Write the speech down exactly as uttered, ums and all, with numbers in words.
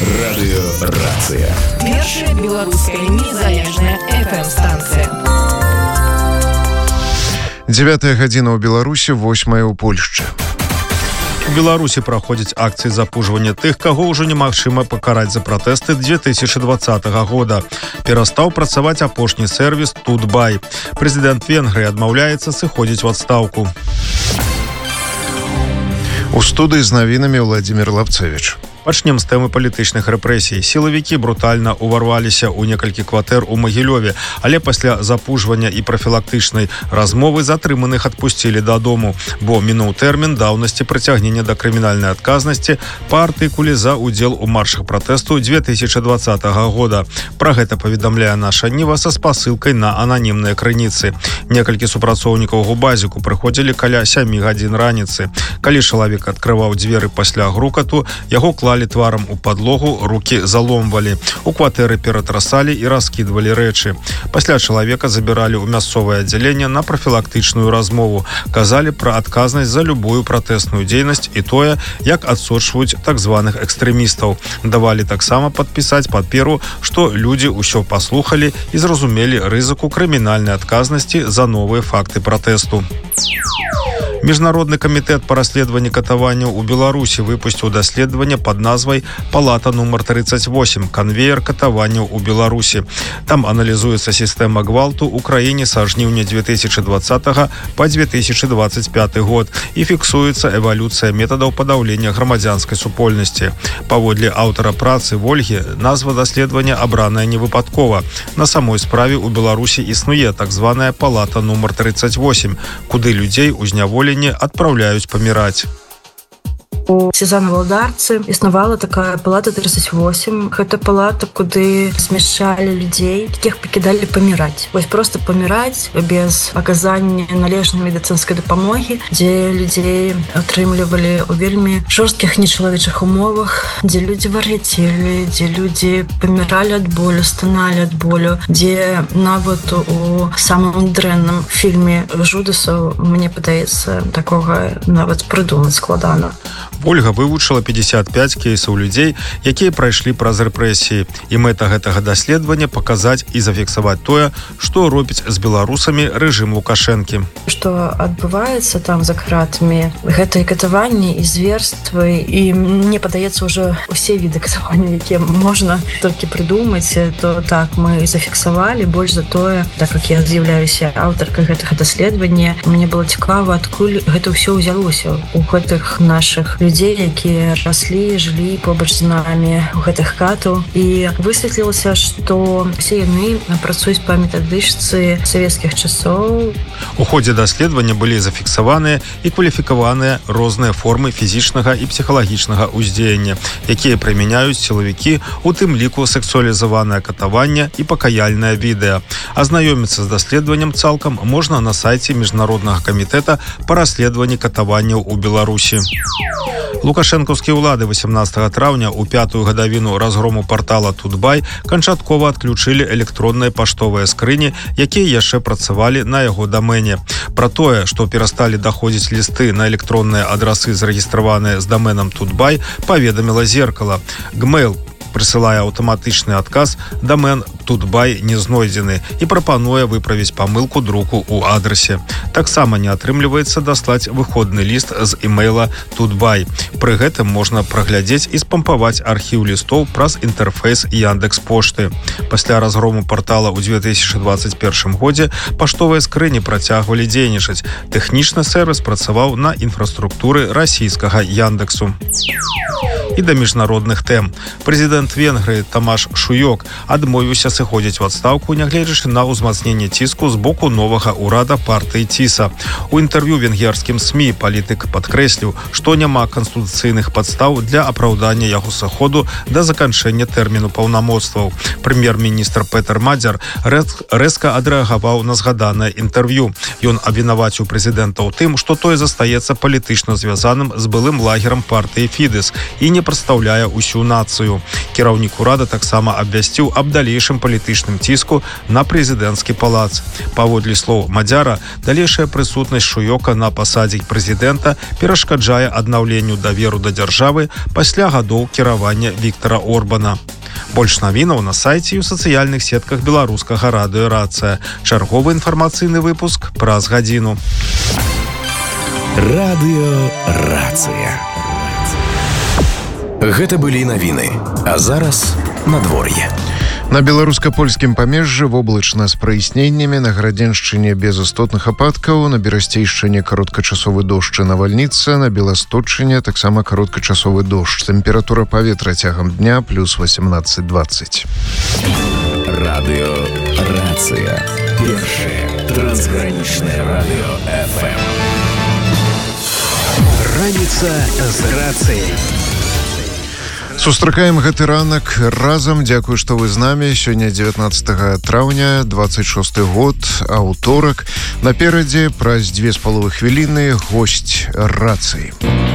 Радыёрацыя. Першая беларуская незалежная эф эм-станцыя. Дзевятая гадзіна ў Беларусі, восьмая ў Польшчы. У Беларусі праходзяць акцыі запужвання тых, каго ўжо немагчыма пакараць за пратэсты две тысячи двадцатага года. Перастаў працаваць апошні сервіс Тутбай. Прэзідэнт Венгрыі адмаўляецца сыходзіць у адстаўку. У студыі з навінамі Владзімір Лапцевіч. Пачнем з тэмы палітычных рэпрэсій. Сілавікі брутальна ўварваліся ў некалькі кватэр у Магілёве, але пасля запужвання і прафілактычнай размовы затрыманых адпусцілі дадому, бо мінуў тэрмін даўнасці прыцягнення да крымінальнай адказнасці па артыкуле за ўдзел у маршах пратэсту две тысячи двадцатага года. Пра гэта паведамляе наша Ніва са спасылкай на ананімныя крыніцы. Некалькі супрацоўнікаў губазіку прыходзілі каля сямі гадзін раніцы. Калі чалавек адкрываў дзверы пасля грукату, яго клалі тварам у падлогу, рукі заломвалі. У кватэры ператрасалі і раскідвалі рэчы. Пасля чалавека забіралі ў мясцовае аддзяленне на прафілактычную размову. Казалі пра адказнасць за любую пратэсную дзейнасць і тое, як адсочваюць так званых экстрэмістаў. Давалі таксама падпісаць паперу, што людзі ўсё паслухалі і зразумелі рызыку крымінальнай адказнасці за новыя факты пратэсту. Міжнародны камітэт па расследаванні катаванняў у Беларусі выпусціў даследаванне пад назвай «Палата нумар тридцать восемь. Канвеер катаванняў у Беларусі». Там аналізуецца сістэма гвалту ў краіне са жніўня две тысячи двадцатага па две тысячи двадцать пяты год і фіксуецца эвалюцыя метадаў падаўлення грамадзянскай супольнасці. Паводле аўтара працы Вольгі, назва даследавання абраная невыпадкова. На самой справе ў Беларусі існуе так званая «Палата нумар тридцать восемь», куды людзей у зняволенні адпраўляюць паміраць. У сезона валдарцы існавала такая палата тридцать восемь. Гэта палата, куды змяшчалі людзей, якіх пакідалі паміраць. Вось проста паміраць без аказання належнай медыцынскай дапамогі, дзе людзей атрымлівалі ў вельмі жорсткіх нечалавечых умовах, дзе людзі вар'яцелі, дзе людзі паміралі ад болю, станалі ад болю, дзе нават у самым дрэнным фільме жудасаў, мне падаецца, такога нават прыдумаць складана. Ольга вывучыла пятьдесят пять кейсаў людзей, якія прайшлі праз рэпрэсіі. І мэта гэтага даследавання паказаць і зафіксаваць тое, што робіць з беларусамі рэжым Лукашэнкі. Што адбываецца там за кратамі, гэта і катаванні, і зверствы, і мне падаецца ўжо усе віды катавання, якія можна толькі прыдумаць, то так мы зафіксавалі. Больш за тое, так як я з'яўляюся аўтаркай гэтага даследавання, мне было цікава, адкуль гэта ўсё ўзялося у гэтых нашых людзей, якія раслі, жылі побач з намі у гэтых хатаў. І высветлілася, што ўсе яны працуюць па метадычцы савецкіх часоў. У ходзе даследавання былі зафіксаваныя і кваліфікаваныя розныя формы фізічнага і псіхалагічнага ўздзеяння, якія прымяняюць сілавікі, у тым ліку сексуалізаванае катаванне і пакаяльнае відэа. Азнаёміцца з даследаваннем цалкам можна на сайце Міжнароднага камітэта па расследаванні катаванняў у Беларусі. Лукашэнкаўскія ўлады восемнадцатага траўня у пятую гадавіну разгрому партала Тутбай канчаткова адключылі электронныя паштовыя скрыні, якія яшчэ працавалі на яго дамэне. Пра тое, што перасталі даходзіць лісты на электронныя адрасы, зарэгістраваныя з даменам Тутбай, паведаміла Зеркала. Гмейл прысылае аўтаматычны адказ, дамен Тутбай не знойдзены і прапануе выправіць памылку друку ў адрасе. Таксама не атрымліваецца даслаць выходны ліст з імейла Тутбай. Пры гэтым можна праглядзець і спампаваць архіў лістоў праз інтэрфейс Яндекс.Пошты. Пасля разгрому партала ў две тысячи двадцать первым годзе паштовыя скрыні працягвалі дзейнічаць. Тэхнічны сервіс працаваў на інфраструктуры расійскага Яндексу. І да міжнародных тэм. Прэзідэнт Венгрыі Тамаш Шуёк адмовіўся сыходзіць у адстаўку, нягледзячы на ўзмацненне ціску з боку новага ўрада партыі ціса. У інтэрв'ю венгерскім СМІ палітык падкрэсліў, што няма канстытуцыйных падстаў для апраўдання яго сыходу да заканчэння тэрміну паўнамоцтваў. Прэм'ер-міністр Петер Мадзяр рэзка адрэагаваў на згаданае інтэрв'ю. Ён абвінаваціў прэзідэнта ў тым, што той застаецца палітычна звязаным з былым лагерам партыі Фідэс і не прадстаўляе ўсю нацыю. Кіраўнік урада таксама абвясціў аб далейшым палітычным ціску на прэзідэнцкі палац. Паводле слоў Мадзяра, далейшая прысутнасць Шуёка на пасадзе прэзідэнта перашкаджае аднаўленню даверу да дзяржавы пасля гадоў кіравання Віктара Орбана. Больш навінаў на сайце і ў сацыяльных сетках беларускага радыё «Рацыя». Чарговы інфармацыйны выпуск праз гадзіну. Радыё «Рацыя». Гэта былі навіны, а зараз надвор'е. На беларуска-польскім памежжы воблачна з праясненнямі, на Градзеншчыне без істотных ападкаў, на Берасцейшчыне кароткачасовы дождж і навальніца, на Беластотчыне таксама кароткачасовы дождж. Тэмпература паветра цягам дня плюс восемнадцать двадцать. Радыё «Рацыя». Першае трансгранічнае радыё эф эм. Раніца з рацыяй. Сустракаем гэты ранак разам. Дзякую, што вы з намі. Сёння дзевятнаццатага траўня, двадцать шосты год, аўторак. Наперадзе праз дзве з паловай хвіліны госць рацыі.